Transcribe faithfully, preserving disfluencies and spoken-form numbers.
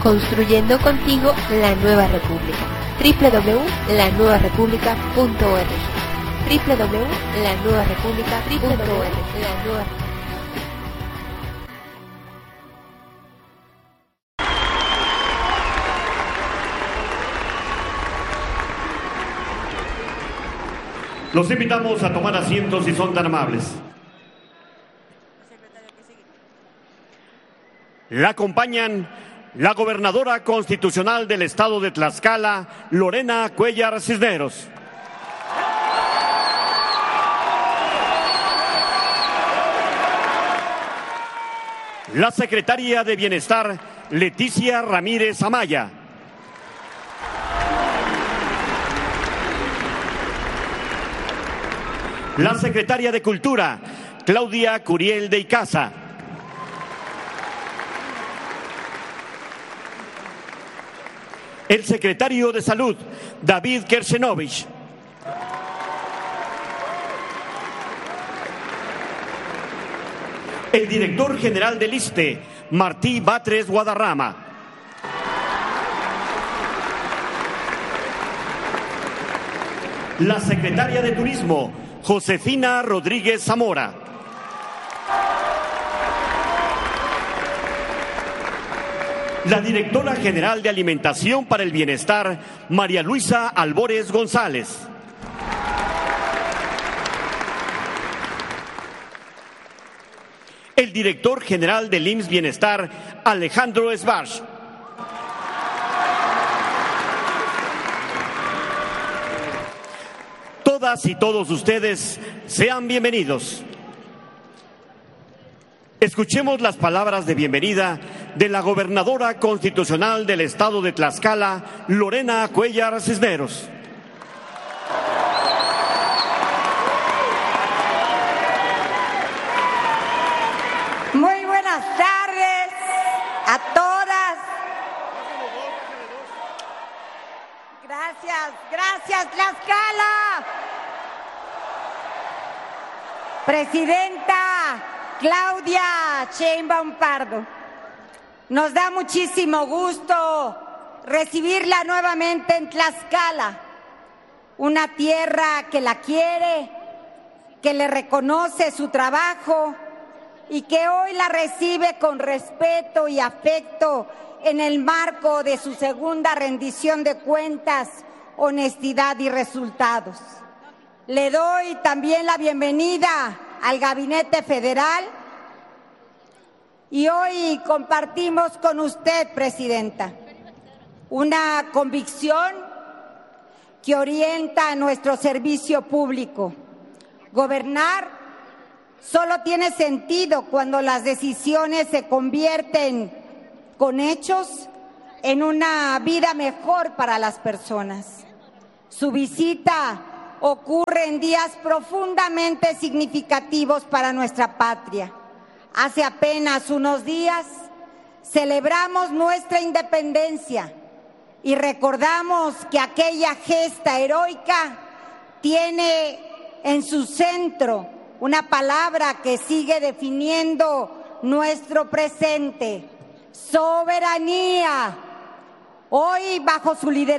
construyendo contigo la nueva república. doble u doble u doble u punto la nueva república punto org doble u doble u doble u punto la nueva república punto org. Los invitamos a tomar asientos si son tan amables. La acompañan la gobernadora constitucional del estado de Tlaxcala, Lorena Cuéllar Cisneros. La secretaria de Bienestar, Leticia Ramírez Amaya. La secretaria de Cultura, Claudia Curiel de Icaza. El secretario de Salud, David Kersenovich. El director general del ISSSTE, Martí Batres Guadarrama. La secretaria de Turismo, Josefina Rodríguez Zamora. La directora general de Alimentación para el Bienestar, María Luisa Albores González. El director general del I M S S Bienestar, Alejandro Esbarch. Todas y todos ustedes sean bienvenidos. Escuchemos las palabras de bienvenida de la gobernadora constitucional del estado de Tlaxcala, Lorena Cuéllar Cisneros. Muy buenas tardes a todas. Gracias, gracias Tlaxcala. Presidenta Claudia Sheinbaum Pardo, nos da muchísimo gusto recibirla nuevamente en Tlaxcala, una tierra que la quiere, que le reconoce su trabajo y que hoy la recibe con respeto y afecto en el marco de su segunda rendición de cuentas, honestidad y resultados. Le doy también la bienvenida al Gabinete Federal y hoy compartimos con usted, Presidenta, una convicción que orienta a nuestro servicio público. Gobernar solo tiene sentido cuando las decisiones se convierten con hechos en una vida mejor para las personas. Su visita ocurre en días profundamente significativos para nuestra patria. Hace apenas unos días celebramos nuestra independencia y recordamos que aquella gesta heroica tiene en su centro una palabra que sigue definiendo nuestro presente: soberanía. Hoy, bajo su liderazgo,